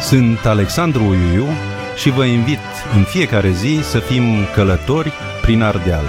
Sunt Alexandru Uiu și vă invit în fiecare zi să fim călători prin Ardeal.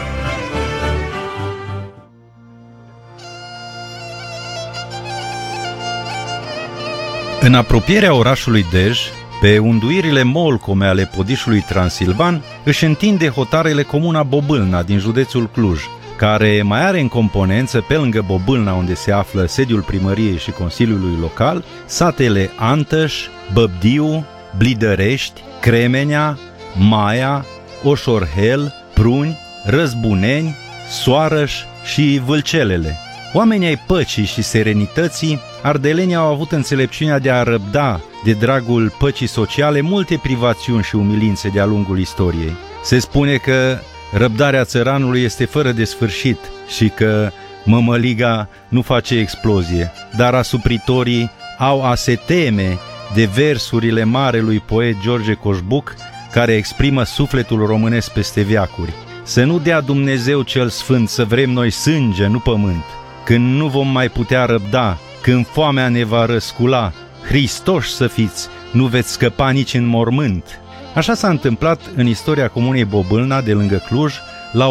În apropierea orașului Dej, pe unduirile molcome ale podișului Transilvan, își întinde hotarele comuna Bobâlna din județul Cluj, care mai are în componență, pe lângă Bobâlna, unde se află sediul primăriei și consiliului local, satele Antăș, Băbdiu, Blidărești, Cremenea, Maia, Oșorhel, Pruni, Răzbuneni, Soarăș și Vâlcelele. Oamenii ai păcii și serenității, ardelenii au avut înțelepciunea de a răbda, de dragul păcii sociale, multe privațiuni și umilințe de-a lungul istoriei. Se spune că răbdarea țăranului este fără de sfârșit și că mămăliga nu face explozie, dar asupritorii au a se teme de versurile marelui poet George Coșbuc, care exprimă sufletul românesc peste veacuri. Să nu dea Dumnezeu cel sfânt să vrem noi sânge, nu pământ. Când nu vom mai putea răbda, când foamea ne va răscula, Hristoși să fiți, nu veți scăpa nici în mormânt. Așa s-a întâmplat în istoria comunei Bobâlna de lângă Cluj la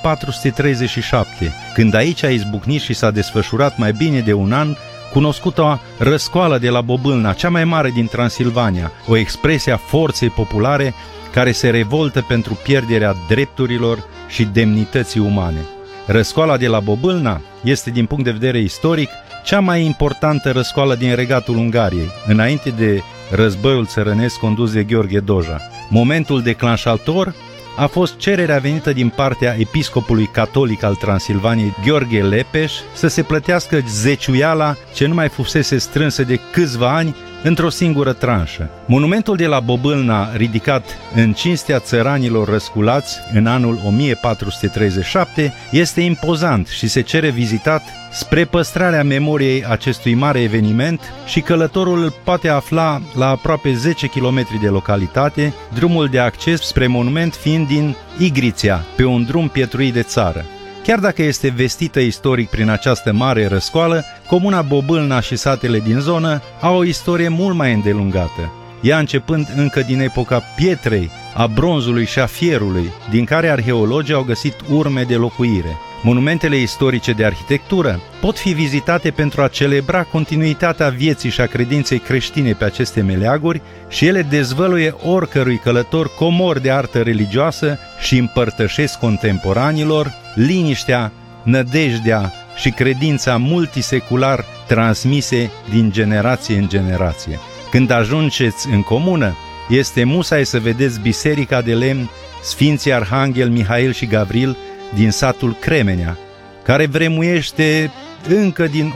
1437, când aici a izbucnit și s-a desfășurat mai bine de un an cunoscuta răscoală de la Bobâlna, cea mai mare din Transilvania, o expresie a forței populare care se revoltă pentru pierderea drepturilor și demnității umane. Răscoala de la Bobâlna este, din punct de vedere istoric, cea mai importantă răscoală din regatul Ungariei, înainte de războiul țărănesc condus de Gheorghe Doja. Momentul declanșator a fost cererea venită din partea episcopului catolic al Transilvaniei, Gheorghe Lepeș, să se plătească zeciuiala ce nu mai fusese strânsă de câțiva ani într-o singură tranșă. Monumentul de la Bobâlna, ridicat în cinstea țăranilor răsculați în anul 1437, este impozant și se cere vizitat spre păstrarea memoriei acestui mare eveniment și călătorul îl poate afla la aproape 10 km de localitate, drumul de acces spre monument fiind din Igrițea, pe un drum pietruit de țară. Chiar dacă este vestită istoric prin această mare răscoală, comuna Bobâlna și satele din zonă au o istorie mult mai îndelungată, ea începând încă din epoca pietrei, a bronzului și a fierului, din care arheologii au găsit urme de locuire. Monumentele istorice de arhitectură pot fi vizitate pentru a celebra continuitatea vieții și a credinței creștine pe aceste meleaguri și ele dezvăluie oricărui călător comori de artă religioasă și împărtășesc contemporanilor liniștea, nădejdea și credința multisecular transmise din generație în generație. Când ajungeți în comună, este musai să vedeți biserica de lemn Sfinții Arhanghel Mihail și Gavril din satul Cremenea, care vremuiește încă din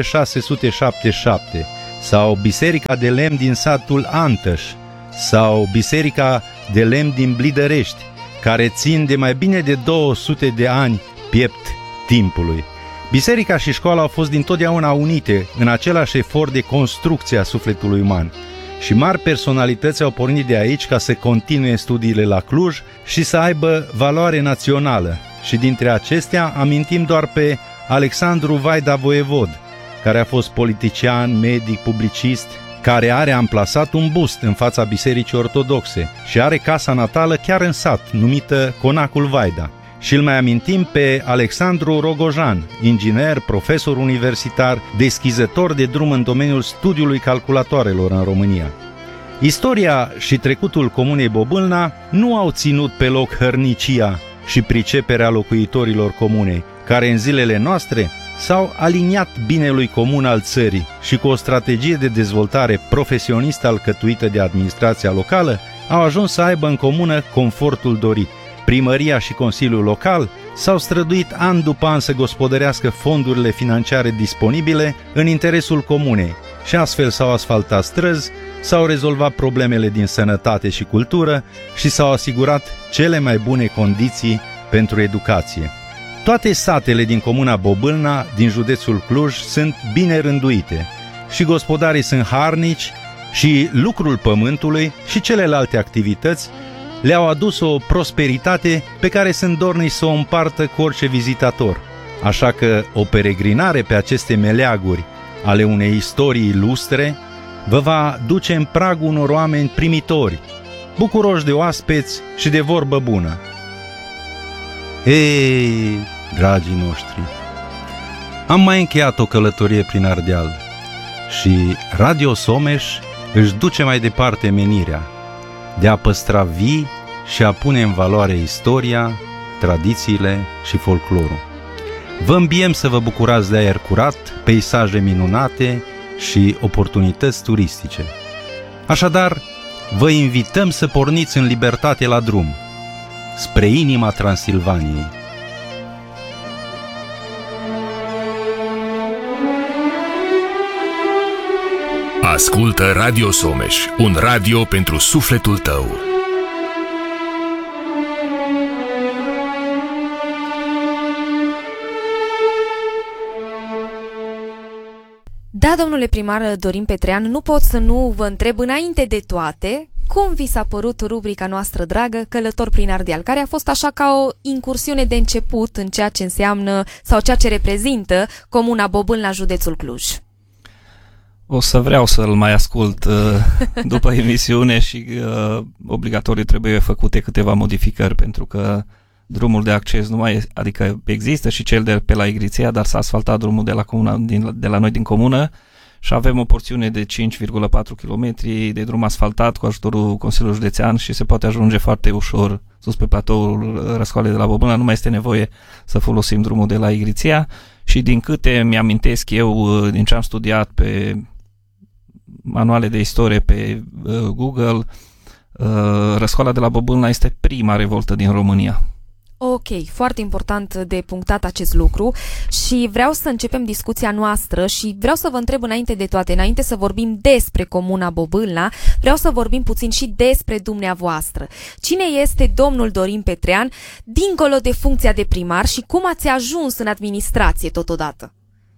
1677, sau biserica de lemn din satul Antăș, sau biserica de lemn din Blidărești, care țin de mai bine de 200 de ani piept timpului. Biserica și școala au fost dintotdeauna unite în același efort de construcție a sufletului uman și mari personalități au pornit de aici ca să continue studiile la Cluj și să aibă valoare națională. Și dintre acestea amintim doar pe Alexandru Vaida Voievod, care a fost politician, medic, publicist, care are amplasat un bust în fața Bisericii Ortodoxe și are casa natală chiar în sat, numită Conacul Vaida. Și îl mai amintim pe Alexandru Rogojan, inginer, profesor universitar, deschizător de drum în domeniul studiului calculatoarelor în România. Istoria și trecutul comunei Bobâlna nu au ținut pe loc hărnicia și priceperea locuitorilor comunei, care în zilele noastre s-au aliniat binelui comun al țării și cu o strategie de dezvoltare profesionistă alcătuită de administrația locală au ajuns să aibă în comună confortul dorit. Primăria și Consiliul Local s-au străduit an după an să gospodărească fondurile financiare disponibile în interesul comunei și astfel s-au asfaltat străzi, s-au rezolvat problemele din sănătate și cultură și s-au asigurat cele mai bune condiții pentru educație. Toate satele din comuna Bobâlna, din județul Cluj, sunt bine rânduite și gospodarii sunt harnici și lucrul pământului și celelalte activități le-au adus o prosperitate pe care sunt dornici să o împartă cu orice vizitator. Așa că o peregrinare pe aceste meleaguri ale unei istorii ilustre vă va duce în pragul unor oameni primitori, bucuroși de oaspeți și de vorbă bună. Ei, dragii noștri, am mai încheiat o călătorie prin Ardeal și Radio Someș își duce mai departe menirea de a păstra vii și a pune în valoare istoria, tradițiile și folclorul. Vă îmbiem să vă bucurați de aer curat, peisaje minunate și oportunități turistice. Așadar, vă invităm să porniți în libertate la drum, spre inima Transilvaniei. Ascultă Radio Someș, un radio pentru sufletul tău. Da, domnule primar Dorin Petrean, nu pot să nu vă întreb înainte de toate cum vi s-a părut rubrica noastră dragă Călător prin Ardeal, care a fost așa ca o incursiune de început în ceea ce înseamnă sau ceea ce reprezintă comuna Bobâlna, județul Cluj. O să vreau să-l mai ascult după emisiune și obligatoriu trebuie făcute câteva modificări, pentru că drumul de acces nu mai adică există și cel de pe la Igriția, dar s-a asfaltat drumul de la noi din comună și avem o porțiune de 5,4 km de drum asfaltat cu ajutorul Consiliului Județean și se poate ajunge foarte ușor sus pe platoul Răscoalei de la Bobâlna, nu mai este nevoie să folosim drumul de la Igriția. Și din câte mi-amintesc eu, din ce am studiat pe manuale de istorie pe Google, Răscoala de la Bobâlna este prima revoltă din România. Ok, foarte important de punctat acest lucru și vreau să începem discuția noastră și vreau să vă întreb înainte de toate, înainte să vorbim despre comuna Bobâlna, vreau să vorbim puțin și despre dumneavoastră. Cine este domnul Dorin Petrean, dincolo de funcția de primar, și cum ați ajuns în administrație totodată?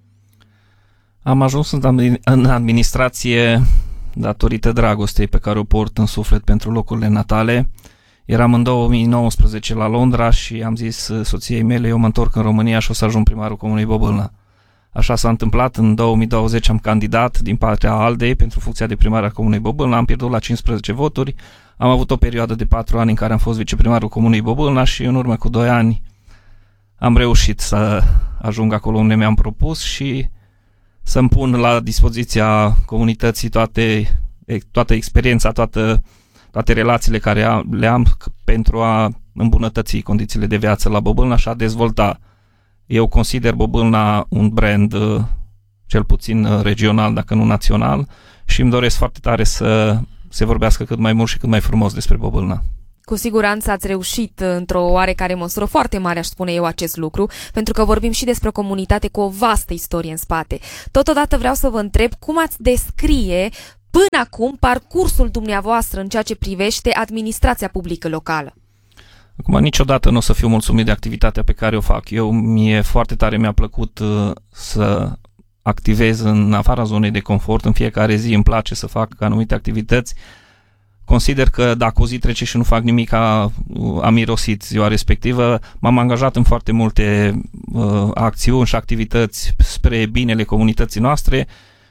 Am ajuns în administrație datorită dragostei pe care o port în suflet pentru locurile natale. Eram în 2019 la Londra și am zis soției mele, eu mă întorc în România și o să ajung primarul comunei Bobâlna. Așa s-a întâmplat, în 2020 am candidat din partea ALDE pentru funcția de primar al comunei Bobâlna, am pierdut la 15 voturi, am avut o perioadă de 4 ani în care am fost viceprimarul comunei Bobâlna și în urmă cu 2 ani am reușit să ajung acolo unde mi-am propus și să-mi pun la dispoziția comunității toată experiența, toate relațiile care le am pentru a îmbunătăți condițiile de viață la Bobâlna și a dezvolta. Eu consider Bobâlna un brand cel puțin regional, dacă nu național, și îmi doresc foarte tare să se vorbească cât mai mult și cât mai frumos despre Bobâlna. Cu siguranță ați reușit într-o oarecare măsură foarte mare, aș spune eu, acest lucru, pentru că vorbim și despre o comunitate cu o vastă istorie în spate. Totodată vreau să vă întreb cum ați descrie până acum parcursul dumneavoastră în ceea ce privește administrația publică locală. Acum, niciodată nu o să fiu mulțumit de activitatea pe care o fac. Foarte tare mi-a plăcut să activez în afara zonei de confort. În fiecare zi îmi place să fac anumite activități. Consider că dacă o zi trece și nu fac nimic, am irosit ziua respectivă. M-am angajat în foarte multe acțiuni și activități spre binele comunității noastre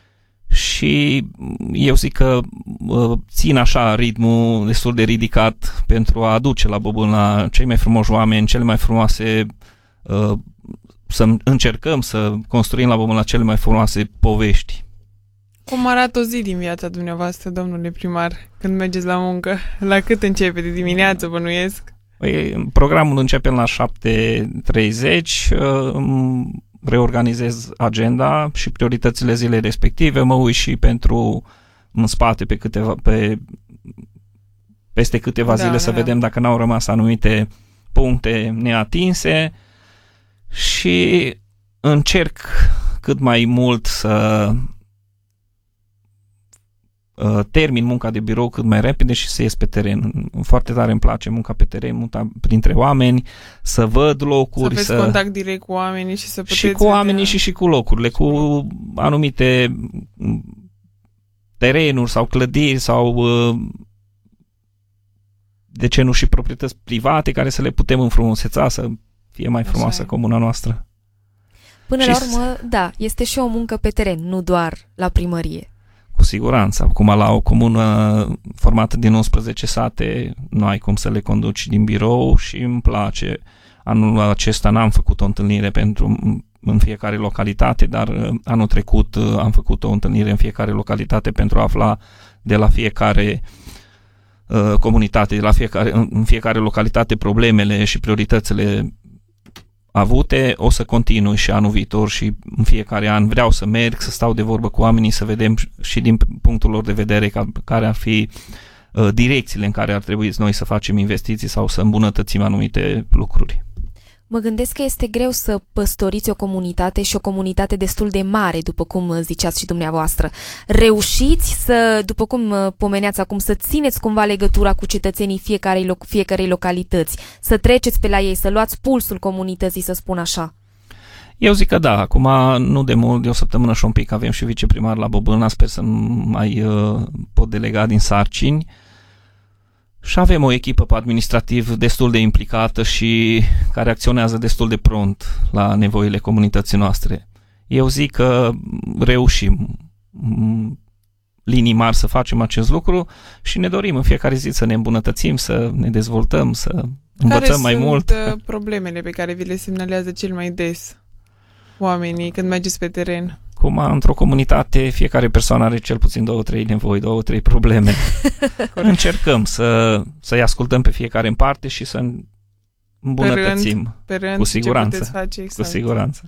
și eu zic că țin așa ritmul destul de ridicat pentru a aduce la Bobâlna cei mai frumoși oameni, cele mai frumoase, să încercăm să construim la Bobâlna cele mai frumoase povești. Cum arată o zi din viața dumneavoastră, domnule primar, când mergeți la muncă? La cât începe? De dimineață, bănuiesc? Programul începe la 7:30, reorganizez agenda și prioritățile zilei respective, mă uit și în spate peste câteva zile să vedem dacă n-au rămas anumite puncte neatinse și încerc cât mai mult să termin munca de birou cât mai repede și să ies pe teren. Foarte tare îmi place munca pe teren, munca printre oameni, să văd locuri, să aveți contact direct cu oamenii și să puteți și cu oamenii și cu locurile, cu anumite terenuri sau clădiri sau de ce nu și proprietăți private care să le putem înfrumuseța, să fie mai frumoasă comuna noastră. Până la urmă, da, este și o muncă pe teren, nu doar la primărie. Cu siguranță. Acum la o comună formată din 11 sate nu ai cum să le conduci din birou și îmi place. Anul acesta n-am făcut o întâlnire în fiecare localitate, dar anul trecut am făcut o întâlnire în fiecare localitate pentru a afla de la fiecare comunitate, în fiecare localitate problemele și prioritățile avute. O să continui și anul viitor și în fiecare an vreau să merg, să stau de vorbă cu oamenii, să vedem și din punctul lor de vedere care ar fi direcțiile în care ar trebui noi să facem investiții sau să îmbunătățim anumite lucruri. Mă gândesc că este greu să păstoriți o comunitate și o comunitate destul de mare, după cum ziceați și dumneavoastră. Reușiți să, după cum pomeneați acum, să țineți cumva legătura cu cetățenii fiecarei localități, să treceți pe la ei, să luați pulsul comunității, să spun așa? Eu zic că da, acum nu de mult, de o săptămână și un pic avem și viceprimar la Bobâlna, sper să mai pot delega din sarcini. Și avem o echipă pe administrativ destul de implicată și care acționează destul de prompt la nevoile comunității noastre. Eu zic că reușim linii mari să facem acest lucru și ne dorim în fiecare zi să ne îmbunătățim, să ne dezvoltăm, să învățăm mai mult. Care sunt problemele pe care vi le semnalează cel mai des oamenii când mergeți pe teren? Cum într-o comunitate, fiecare persoană are cel puțin 2-3 nevoi, 2-3 probleme. Încercăm să-i ascultăm pe fiecare în parte și să îmbunătățim. Pe rând, cu siguranță. ce puteți face, exact. Cu siguranță.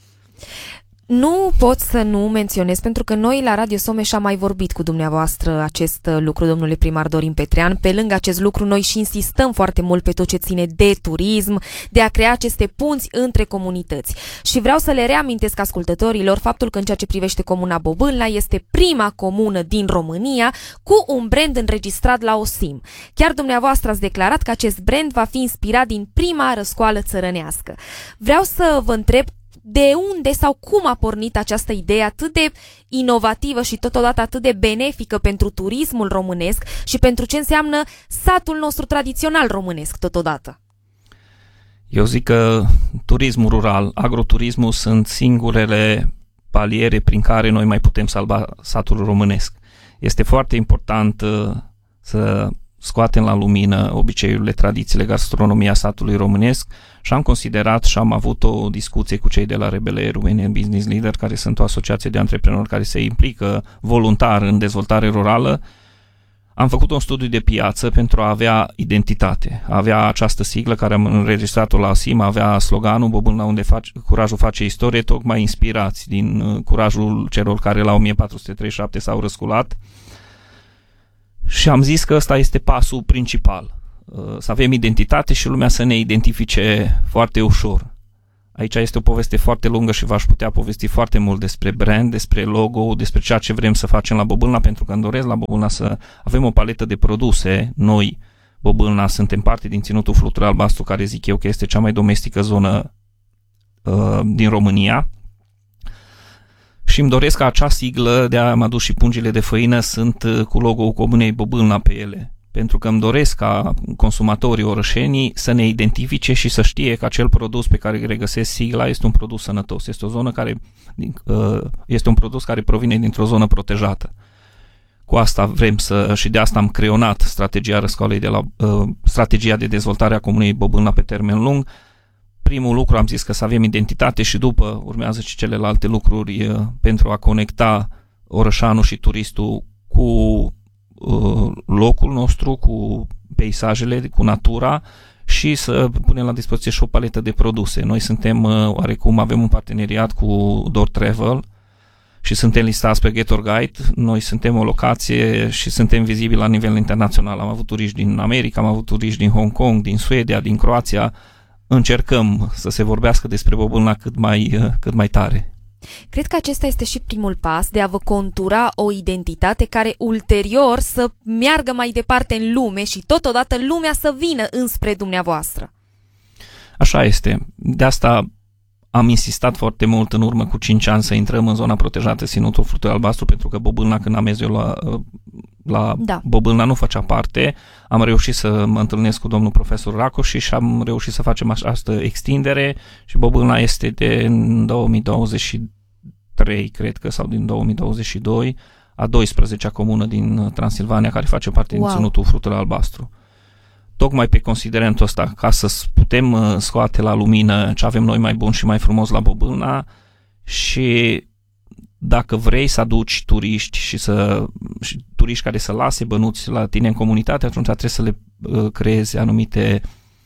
Nu pot să nu menționez, pentru că noi la Radio Someș am mai vorbit cu dumneavoastră acest lucru, domnule primar Dorin Petrean. Pe lângă acest lucru, noi și insistăm foarte mult pe tot ce ține de turism, de a crea aceste punți între comunități. Și vreau să le reamintesc ascultătorilor faptul că în ceea ce privește comuna Bobâlna este prima comună din România cu un brand înregistrat la OSIM. Chiar dumneavoastră ați declarat că acest brand va fi inspirat din prima răscoală țărănească. Vreau să vă întreb de unde sau cum a pornit această idee atât de inovativă și totodată atât de benefică pentru turismul românesc și pentru ce înseamnă satul nostru tradițional românesc totodată? Eu zic că turismul rural, agroturismul sunt singurele paliere prin care noi mai putem salva satul românesc. Este foarte important să scoatem la lumină obiceiurile, tradițiile, gastronomia satului românesc și am considerat și am avut o discuție cu cei de la RBL, Romanian Business Leader, care sunt o asociație de antreprenori care se implică voluntar în dezvoltare rurală. Am făcut un studiu de piață pentru a avea identitate, a avea această siglă care am înregistrat-o la SIM, avea sloganul Bobâlna unde curajul face istorie, tocmai inspirați din curajul celor care la 1437 s-au răsculat. Și am zis că ăsta este pasul principal, să avem identitate și lumea să ne identifice foarte ușor. Aici este o poveste foarte lungă și v-aș putea povesti foarte mult despre brand, despre logo, despre ceea ce vrem să facem la Bobâlna, pentru că îmi doresc la Bobâlna să avem o paletă de produse. Noi, Bobâlna, suntem parte din Ținutul Fluture Albastru, care zic eu că este cea mai domestică zonă din România. Și îmi doresc ca acea siglă, de-aia am adus și pungile de făină, sunt cu logo-ul Comunei Bobâlna pe ele. Pentru că îmi doresc ca consumatorii orășenii să ne identifice și să știe că acel produs pe care îl regăsesc sigla este un produs sănătos. Este un produs care provine dintr-o zonă protejată. Cu asta vrem și de asta am creionat strategia răscoalei strategia de dezvoltare a Comunei Bobâlna pe termen lung. Primul lucru am zis că să avem identitate și după urmează și celelalte lucruri pentru a conecta orășanul și turistul cu locul nostru, cu peisajele, cu natura și să punem la dispoziție și o paletă de produse. Noi suntem, oarecum, avem un parteneriat cu Door Travel și suntem listați pe Get Your Guide. Noi suntem o locație și suntem vizibili la nivel internațional. Am avut turiști din America, am avut turiști din Hong Kong, din Suedia, din Croația. Încercăm să se vorbească despre Bobâlna cât mai tare. Cred că acesta este și primul pas de a vă contura o identitate care ulterior să meargă mai departe în lume și totodată lumea să vină înspre dumneavoastră. Așa este. De asta am insistat foarte mult în urmă cu 5 ani să intrăm în zona protejată Ținutul Fluture Albastru, pentru că Bobâlna, când am mers eu la Bobâlna, nu făcea parte. Am reușit să mă întâlnesc cu domnul profesor Racoși și am reușit să facem această extindere și Bobâlna este de 2023, cred că, sau din 2022, a 12-a comună din Transilvania care face parte din Ținutul Frutului Albastru. Tocmai pe considerentul ăsta, ca să putem scoate la lumină ce avem noi mai bun și mai frumos la Bobâlna și dacă vrei să aduci turiști și turiști care să lase bănuți la tine în comunitate, atunci trebuie să le creezi anumite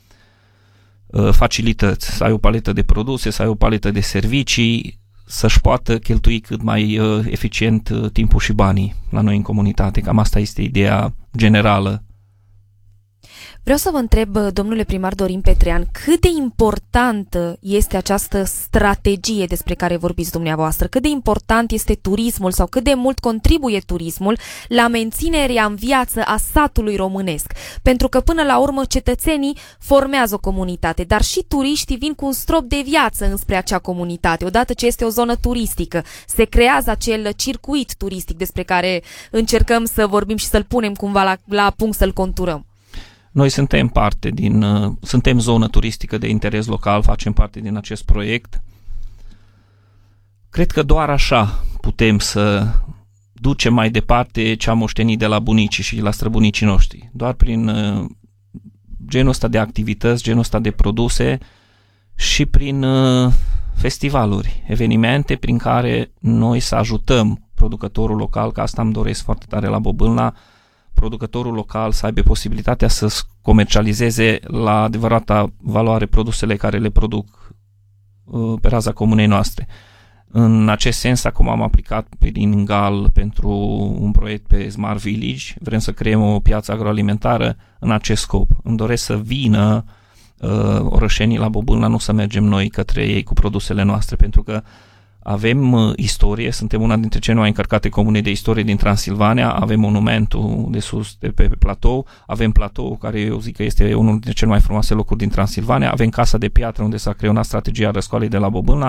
facilități, să ai o paletă de produse, să ai o paletă de servicii, să-și poată cheltui cât mai eficient timpul și banii la noi în comunitate. Cam asta este ideea generală. Vreau să vă întreb, domnule primar Dorin Petrean, cât de importantă este această strategie despre care vorbiți dumneavoastră? Cât de important este turismul sau cât de mult contribuie turismul la menținerea în viață a satului românesc? Pentru că până la urmă cetățenii formează o comunitate, dar și turiștii vin cu un strop de viață înspre acea comunitate. Odată ce este o zonă turistică, se creează acel circuit turistic despre care încercăm să vorbim și să-l punem cumva la punct, să-l conturăm. Noi suntem zonă turistică de interes local, facem parte din acest proiect. Cred că doar așa putem să ducem mai departe ce am moștenit de la bunicii și la străbunicii noștri. Doar prin genul ăsta de activități, genul ăsta de produse și prin festivaluri, evenimente prin care noi să ajutăm producătorul local, că asta îmi doresc foarte tare la Bobâlna, producătorul local să aibă posibilitatea să comercializeze la adevărata valoare produsele care le produc pe raza comunei noastre. În acest sens, acum am aplicat prin GAL pentru un proiect pe Smart Village. Vrem să creăm o piață agroalimentară în acest scop. Îmi doresc să vină orășenii la Bobâlna, nu să mergem noi către ei cu produsele noastre, pentru că avem istorie, suntem una dintre cele mai încărcate comune de istorie din Transilvania, avem monumentul de sus de pe platou, avem platou care eu zic că este unul dintre cele mai frumoase locuri din Transilvania, avem Casa de Piatră unde s-a creionat strategia răscoalei de la Bobâlna.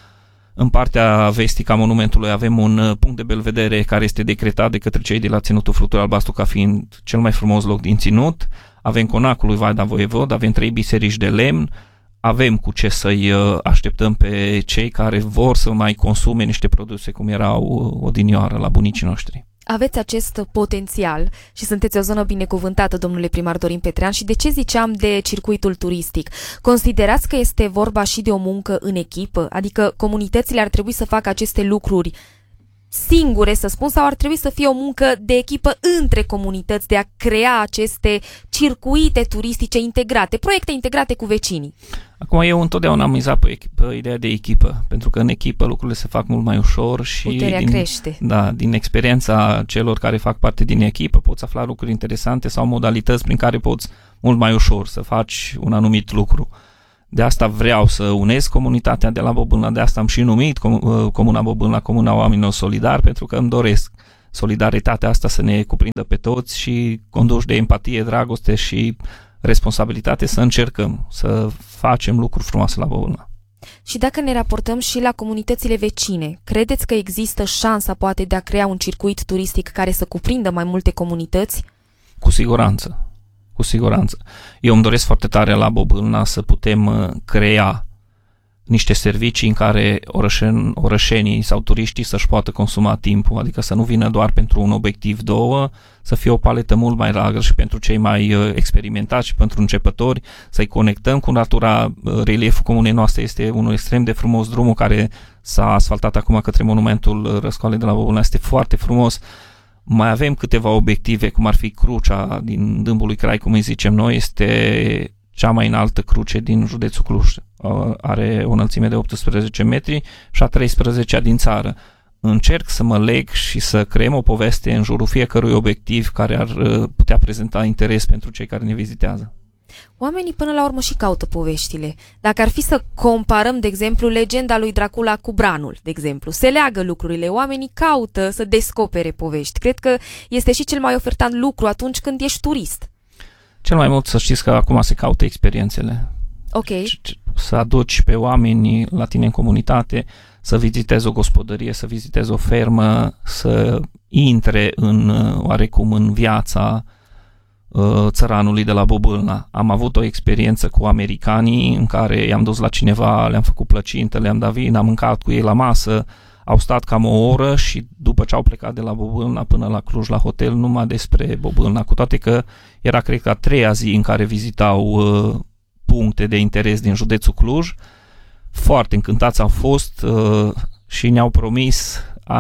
În partea vestică a monumentului avem un punct de belvedere care este decretat de către cei de la Ținutul Frutului Albastru ca fiind cel mai frumos loc din ținut, avem conacul lui Vaida Voievod, avem 3 biserici de lemn, avem cu ce să-i așteptăm pe cei care vor să mai consume niște produse cum erau odinioară la bunicii noștri. Aveți acest potențial și sunteți o zonă binecuvântată, domnule primar Dorin Petrean, și de ce ziceam de circuitul turistic? Considerați că este vorba și de o muncă în echipă? Adică comunitățile ar trebui să facă aceste lucruri singure, să spun, sau ar trebui să fie o muncă de echipă între comunități, de a crea aceste circuite turistice integrate, proiecte integrate cu vecinii? Acum eu întotdeauna am mizat pe ideea de echipă, pentru că în echipă lucrurile se fac mult mai ușor și puterea crește. Da, din experiența celor care fac parte din echipă poți afla lucruri interesante sau modalități prin care poți mult mai ușor să faci un anumit lucru. De asta vreau să unesc comunitatea de la Bobâlna, de asta am și numit Comuna Bobâlna, Comuna Oamenilor Solidari, pentru că îmi doresc solidaritatea asta să ne cuprindă pe toți și conduși de empatie, dragoste și responsabilitate să încercăm să facem lucruri frumoase la Bobâlna. Și dacă ne raportăm și la comunitățile vecine, credeți că există șansa poate de a crea un circuit turistic care să cuprindă mai multe comunități? Cu siguranță. Cu siguranță. Eu îmi doresc foarte tare la Bobâlna să putem crea niște servicii în care orășenii sau turiștii să-și poată consuma timpul, adică să nu vină doar pentru un obiectiv, două, să fie o paletă mult mai largă și pentru cei mai experimentați și pentru începători, să-i conectăm cu natura. Relieful comunei noastre este unul extrem de frumos, drumul care s-a asfaltat acum către monumentul Răscoalei de la Bobâlna este foarte frumos. Mai avem câteva obiective, cum ar fi crucea din Dâmbul lui Crai, cum îi zicem noi, este cea mai înaltă cruce din județul Cluj. Are o înălțime de 18 metri și a 13-a din țară. Încerc să mă leg și să creăm o poveste în jurul fiecărui obiectiv care ar putea prezenta interes pentru cei care ne vizitează. Oamenii până la urmă și caută poveștile. Dacă ar fi să comparăm, de exemplu, legenda lui Dracula cu Branul, de exemplu, se leagă lucrurile, oamenii caută să descopere povești. Cred că este și cel mai ofertant lucru atunci când ești turist. Cel mai mult să știți că acum se caută experiențele. Ok. Să aduci pe oameni la tine în comunitate, să vizitezi o gospodărie, să vizitezi o fermă, să intre oarecum în viața țăranului de la Bobâlna. Am avut o experiență cu americanii în care i-am dus la cineva, le-am făcut plăcintă, le-am dat vin, am mâncat cu ei la masă, Au stat cam o oră și după ce au plecat de la Bobâlna până la Cluj la hotel, numai despre Bobâlna, cu toate că era, cred că, a treia zi în care vizitau puncte de interes din județul Cluj. Foarte încântați au fost și ne-au promis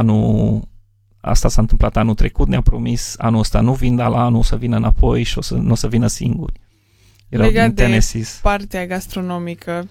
asta s-a întâmplat anul trecut, ne-a promis anul ăsta nu vin, dar la anul o să vină înapoi și nu o să vină singuri. Erau Legat din Tennessee. de partea gastronomică,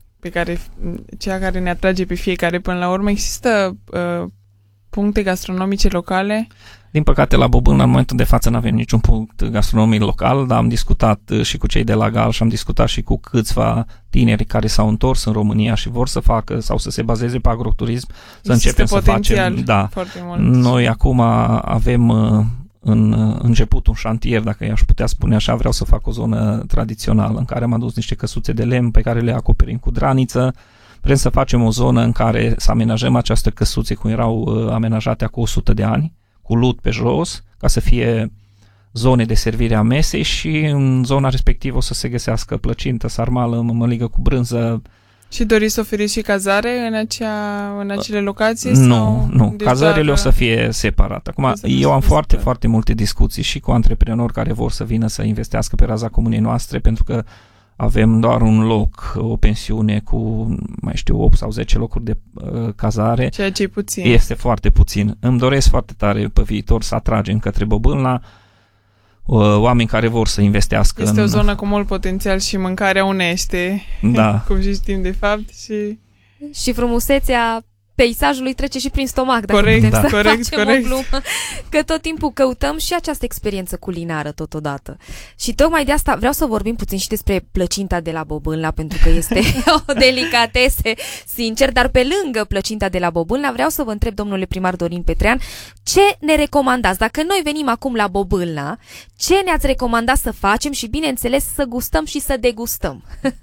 cea care ne atrage pe fiecare până la urmă, există puncte gastronomice locale? Din păcate, la Bobâlna, în momentul de față, nu avem niciun punct gastronomic local, dar am discutat și cu cei de la Gal și am discutat și cu câțiva tineri care s-au întors în România și vor să facă sau să se bazeze pe agroturism, să începem să facem. Da. Foarte mult. Noi acum avem început un șantier, dacă i-aș putea spune așa, vreau să fac o zonă tradițională în care am adus niște căsuțe de lemn pe care le acoperim cu draniță. Vrem să facem o zonă în care să amenajăm aceste căsuțe cum erau amenajate acum 100 de ani, cu lut pe jos, ca să fie zone de servire a mesei și în zona respectivă o să se găsească plăcintă, sarmală, mămăligă cu brânză. Și doriți să oferiți și cazare în acele locații? Nu. Cazările o să fie separate. Acum, eu am foarte multe discuții și cu antreprenori care vor să vină să investească pe raza comunei noastre, pentru că avem doar un loc, o pensiune cu, 8 sau 10 locuri de cazare. Ceea ce e puțin. Este foarte puțin. Îmi doresc foarte tare pe viitor să atragem către Bobâlna oameni care vor să investească. Este o zonă cu mult potențial și mâncarea unește, da. Cum și știm de fapt. Și frumusețea peisajului trece și prin stomac, dacă corect, putem să corect. o glumă, că tot timpul căutăm și această experiență culinară totodată. Și tocmai de asta vreau să vorbim puțin și despre plăcinta de la Bobâlna, pentru că este o delicatese, sincer, dar pe lângă plăcinta de la Bobâlna vreau să vă întreb, domnule primar Dorin Petrean, ce ne recomandați? Dacă noi venim acum la Bobâlna, ce ne-ați recomandat să facem și, bineînțeles, să gustăm și să degustăm?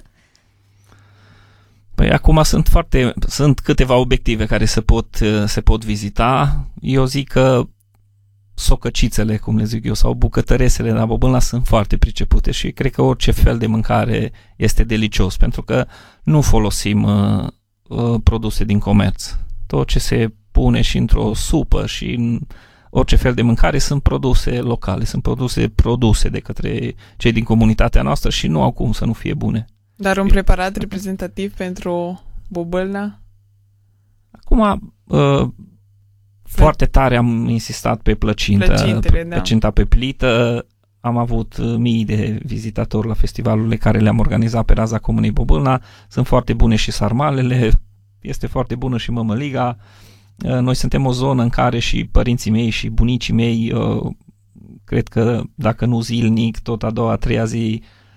Păi acum sunt câteva obiective care se pot vizita. Eu zic că socăcițele, cum le zic eu, sau bucătăresele la Bobâlna sunt foarte pricepute și cred că orice fel de mâncare este delicios, pentru că nu folosim produse din comerț. Tot ce se pune și într-o supă și în orice fel de mâncare sunt produse locale, sunt produse de către cei din comunitatea noastră și nu au cum să nu fie bune. Dar un preparat reprezentativ pentru Bobâlna? Acum, foarte tare am insistat pe plăcinta pe plită. Am avut mii de vizitatori la festivalurile care le-am organizat pe raza comunei Bobâlna. Sunt foarte bune și sarmalele, este foarte bună și mămăliga. Noi suntem o zonă în care și părinții mei și bunicii mei, cred că dacă nu zilnic, tot a doua, a treia zi,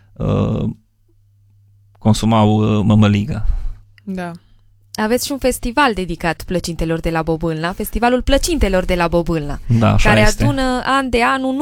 consumau mămăligă. Da. Aveți și un festival dedicat plăcintelor de la Bobâlna, Festivalul Plăcintelor de la Bobâlna, da, care este. adună an de an un